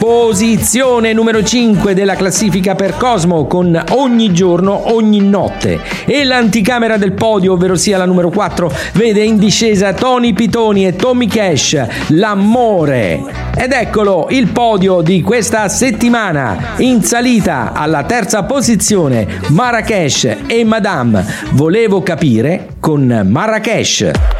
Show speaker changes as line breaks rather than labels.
Posizione numero 5 della classifica per Cosmo con Ogni giorno, ogni notte. E l'anticamera del podio, ovvero sia la numero 4, vede in discesa Tony Pitoni e Tommy Cash, L'amore. Ed eccolo il podio di questa settimana. In salita alla terza posizione Marrakesh e Madame. Volevo capire con Marrakesh.